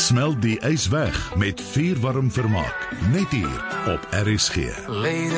Smelt die ys weg met vuurwarm vermaak, net hier op RSG.